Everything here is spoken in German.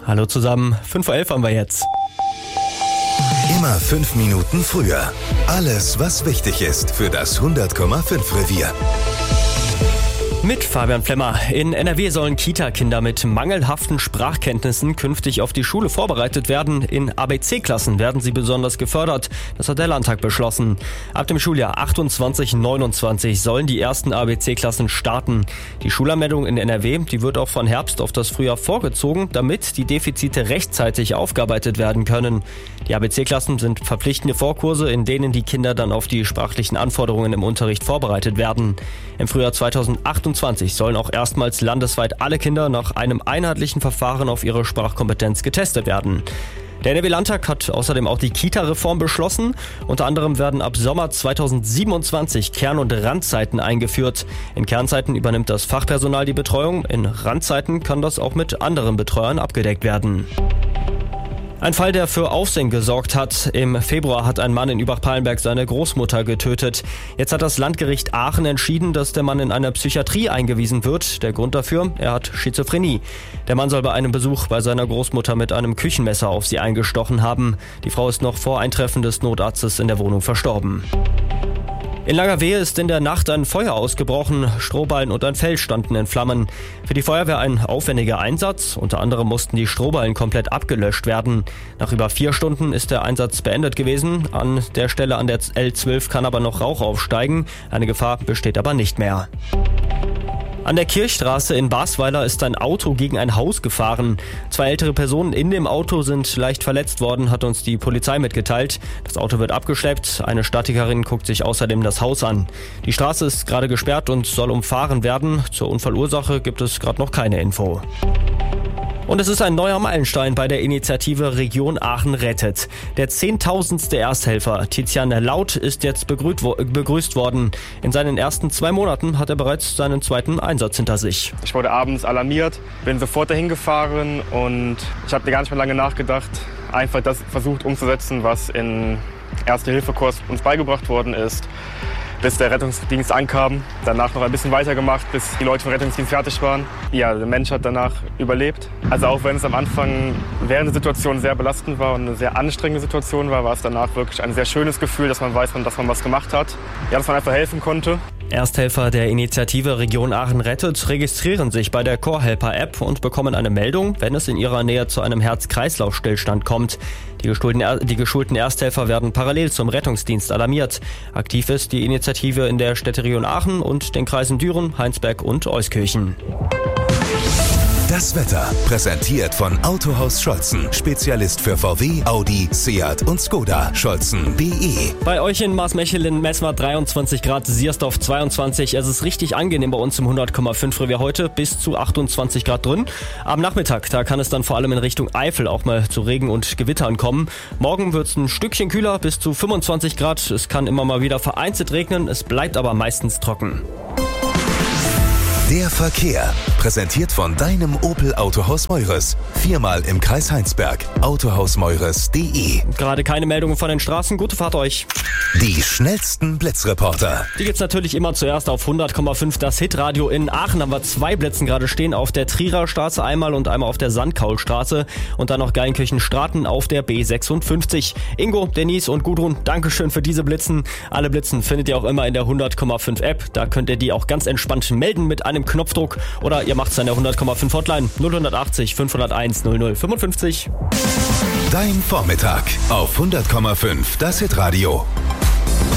Hallo zusammen, 5:11 Uhr haben wir jetzt. Immer 5 Minuten früher. Alles, was wichtig ist für das 100,5 Revier. Mit Fabian Flemmer. In NRW sollen Kita-Kinder mit mangelhaften Sprachkenntnissen künftig auf die Schule vorbereitet werden. In ABC-Klassen werden sie besonders gefördert. Das hat der Landtag beschlossen. Ab dem Schuljahr 28/29 sollen die ersten ABC-Klassen starten. Die Schulanmeldung in NRW, die wird auch von Herbst auf das Frühjahr vorgezogen, damit die Defizite rechtzeitig aufgearbeitet werden können. Die ABC-Klassen sind verpflichtende Vorkurse, in denen die Kinder dann auf die sprachlichen Anforderungen im Unterricht vorbereitet werden. Im Frühjahr 2028 sollen auch erstmals landesweit alle Kinder nach einem einheitlichen Verfahren auf ihre Sprachkompetenz getestet werden. Der NRW-Landtag hat außerdem auch die Kita-Reform beschlossen. Unter anderem werden ab Sommer 2027 Kern- und Randzeiten eingeführt. In Kernzeiten übernimmt das Fachpersonal die Betreuung. In Randzeiten kann das auch mit anderen Betreuern abgedeckt werden. Ein Fall, der für Aufsehen gesorgt hat. Im Februar hat ein Mann in Übach-Palenberg seine Großmutter getötet. Jetzt hat das Landgericht Aachen entschieden, dass der Mann in eine Psychiatrie eingewiesen wird. Der Grund dafür, er hat Schizophrenie. Der Mann soll bei einem Besuch bei seiner Großmutter mit einem Küchenmesser auf sie eingestochen haben. Die Frau ist noch vor Eintreffen des Notarztes in der Wohnung verstorben. In Langerwehe ist in der Nacht ein Feuer ausgebrochen. Strohballen und ein Feld standen in Flammen. Für die Feuerwehr ein aufwendiger Einsatz. Unter anderem mussten die Strohballen komplett abgelöscht werden. Nach über 4 Stunden ist der Einsatz beendet gewesen. An der Stelle an der L12 kann aber noch Rauch aufsteigen. Eine Gefahr besteht aber nicht mehr. An der Kirchstraße in Basweiler ist ein Auto gegen ein Haus gefahren. 2 ältere Personen in dem Auto sind leicht verletzt worden, hat uns die Polizei mitgeteilt. Das Auto wird abgeschleppt. Eine Statikerin guckt sich außerdem das Haus an. Die Straße ist gerade gesperrt und soll umfahren werden. Zur Unfallursache gibt es gerade noch keine Info. Und es ist ein neuer Meilenstein bei der Initiative Region Aachen rettet. Der 10.000. Ersthelfer Tizian Laut ist jetzt begrüßt worden. In seinen ersten 2 Monaten hat er bereits seinen 2. Einsatz hinter sich. Ich wurde abends alarmiert, bin sofort dahin gefahren und ich habe gar nicht mehr lange nachgedacht. Einfach das versucht umzusetzen, was in Erste-Hilfe-Kurs uns beigebracht worden ist, bis der Rettungsdienst ankam. Danach noch ein bisschen weitergemacht, bis die Leute vom Rettungsdienst fertig waren. Ja, der Mensch hat danach überlebt. Also auch wenn es am Anfang während der Situation sehr belastend war und eine sehr anstrengende Situation war, war es danach wirklich ein sehr schönes Gefühl, dass man weiß, dass man was gemacht hat. Ja, dass man einfach helfen konnte. Ersthelfer der Initiative Region Aachen rettet registrieren sich bei der Core-Helper-App und bekommen eine Meldung, wenn es in ihrer Nähe zu einem Herz-Kreislauf-Stillstand kommt. Die geschulten Ersthelfer werden parallel zum Rettungsdienst alarmiert. Aktiv ist die Initiative in der Städteregion Aachen und den Kreisen Düren, Heinsberg und Euskirchen. Das Wetter präsentiert von Autohaus Scholzen. Spezialist für VW, Audi, Seat und Skoda. Scholzen.de. Bei euch in Maasmechelen messen wir 23 Grad, Siersdorf 22. Es ist richtig angenehm bei uns im 100,5 Revier heute. Bis zu 28 Grad drin. Am Nachmittag, da kann es dann vor allem in Richtung Eifel auch mal zu Regen und Gewittern kommen. Morgen wird es ein Stückchen kühler, bis zu 25 Grad. Es kann immer mal wieder vereinzelt regnen. Es bleibt aber meistens trocken. Der Verkehr, präsentiert von deinem Opel Autohaus Meures. 4-mal im Kreis Heinsberg. Autohausmeures.de. Gerade keine Meldungen von den Straßen. Gute Fahrt euch. Die schnellsten Blitzreporter. Die gibt's natürlich immer zuerst auf 100,5 das Hitradio. In Aachen haben wir 2 Blitzen gerade stehen. Auf der Trierer Straße einmal und einmal auf der Sandkaulstraße. Und dann noch Geilenkirchen-Straten auf der B56. Ingo, Denise und Gudrun, Dankeschön für diese Blitzen. Alle Blitzen findet ihr auch immer in der 100,5 App. Da könnt ihr die auch ganz entspannt melden mit einem Knopfdruck oder ihr macht's an der 100,5 Hotline 0180 501 0055. Dein Vormittag auf 100,5 das Hitradio.